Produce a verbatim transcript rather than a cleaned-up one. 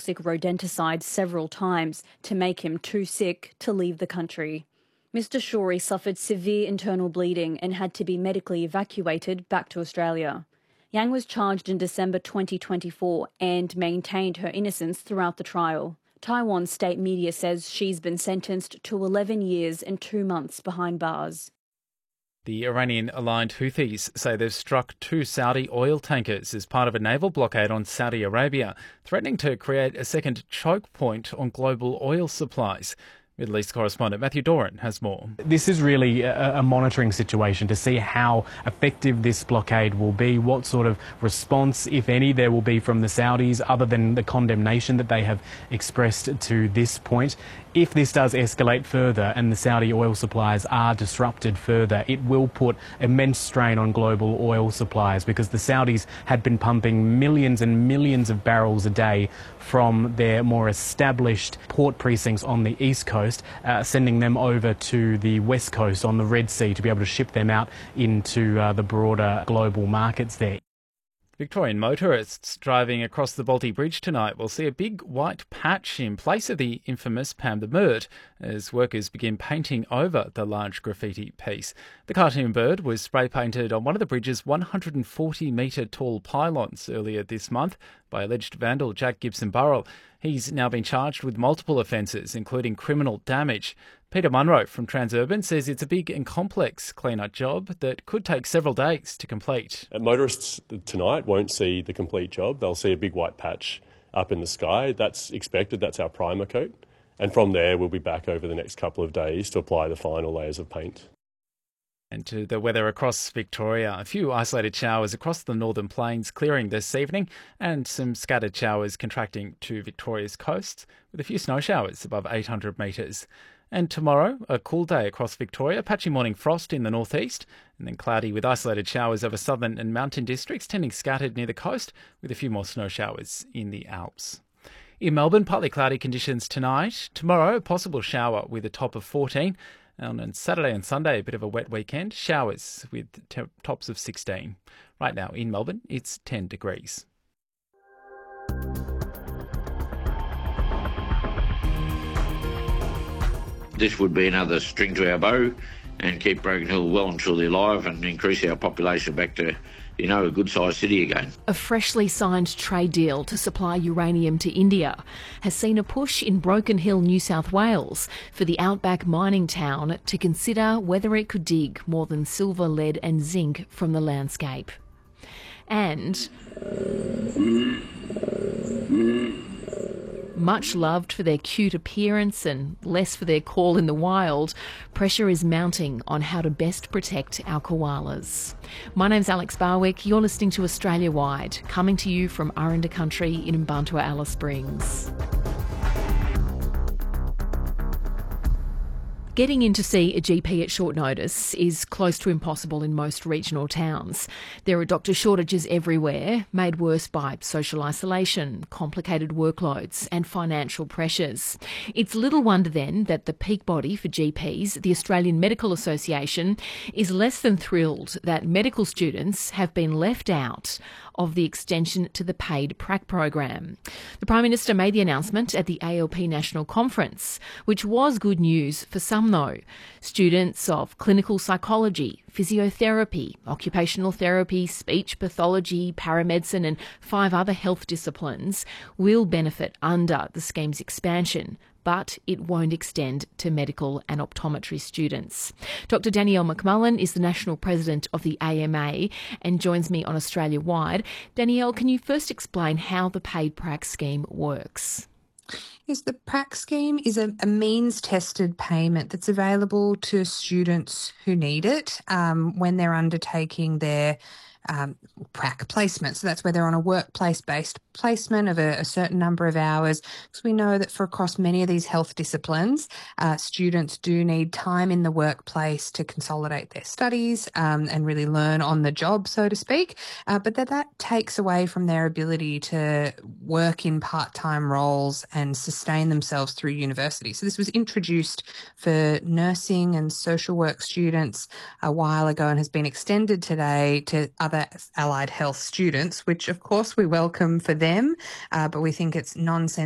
toxic rodenticide several times to make him too sick to leave the country. Mister Shourie suffered severe internal bleeding and had to be medically evacuated back to Australia. Yang was charged in December twenty twenty-four and maintained her innocence throughout the trial. Taiwan state media says she's been sentenced to eleven years and two months behind bars. The Iranian-aligned Houthis say they've struck two Saudi oil tankers as part of a naval blockade on Saudi Arabia, threatening to create a second choke point on global oil supplies. Middle East correspondent Matthew Doran has more. This is really a, a monitoring situation to see how effective this blockade will be, what sort of response, if any, there will be from the Saudis, other than the condemnation that they have expressed to this point. If this does escalate further and the Saudi oil supplies are disrupted further, it will put immense strain on global oil supplies, because the Saudis had been pumping millions and millions of barrels a day from their more established port precincts on the east coast, uh, sending them over to the west coast on the Red Sea to be able to ship them out into uh, the broader global markets there. Victorian motorists driving across the Bolte Bridge tonight will see a big white patch in place of the infamous Pam the Bird as workers begin painting over the large graffiti piece. The cartoon bird was spray painted on one of the bridge's one hundred forty metre tall pylons earlier this month by alleged vandal Jack Gibson Burrell. He's now been charged with multiple offences, including criminal damage. Peter Munro from Transurban says it's a big and complex clean-up job that could take several days to complete. Motorists tonight won't see the complete job. They'll see a big white patch up in the sky. That's expected. That's our primer coat. And from there, we'll be back over the next couple of days to apply the final layers of paint. And to the weather across Victoria, a few isolated showers across the northern plains clearing this evening, and some scattered showers contracting to Victoria's coast, with a few snow showers above eight hundred metres. And tomorrow, a cool day across Victoria, patchy morning frost in the northeast, and then cloudy with isolated showers over southern and mountain districts, tending scattered near the coast, with a few more snow showers in the Alps. In Melbourne, partly cloudy conditions tonight. Tomorrow, a possible shower with a top of fourteen. And on Saturday and Sunday, a bit of a wet weekend. Showers with t- tops of sixteen. Right now in Melbourne, it's ten degrees. This would be another string to our bow and keep Broken Hill well and truly alive and increase our population back to, you know, a good-sized city again. A freshly signed trade deal to supply uranium to India has seen a push in Broken Hill, New South Wales, for the outback mining town to consider whether it could dig more than silver, lead and zinc from the landscape. And much loved for their cute appearance and less for their call in the wild, pressure is mounting on how to best protect our koalas. My name's Alex Barwick. You're listening to Australia Wide, coming to you from Aranda Country in Mparntwe Alice Springs. Getting in to see a G P at short notice is close to impossible in most regional towns. There are doctor shortages everywhere, made worse by social isolation, complicated workloads and financial pressures. It's little wonder then that the peak body for G Ps, the Australian Medical Association, is less than thrilled that medical students have been left out of the extension to the paid prac program. The Prime Minister made the announcement at the A L P National Conference, which was good news for some though. Students of clinical psychology, physiotherapy, occupational therapy, speech pathology, paramedicine and five other health disciplines will benefit under the scheme's expansion, but it won't extend to medical and optometry students. Doctor Danielle McMullen is the National President of the A M A and joins me on Australia Wide. Danielle, can you first explain how the paid prac scheme works? Yes, the prac scheme is a, a means-tested payment that's available to students who need it um, when they're undertaking their Um, prac placement. So that's where they're on a workplace-based placement of a, a certain number of hours, because we know that for across many of these health disciplines, uh, students do need time in the workplace to consolidate their studies um, and really learn on the job, so to speak, uh, but that that takes away from their ability to work in part-time roles and sustain themselves through university. So this was introduced for nursing and social work students a while ago and has been extended today to other allied health students, which of course we welcome for them, uh, but we think it's nonsense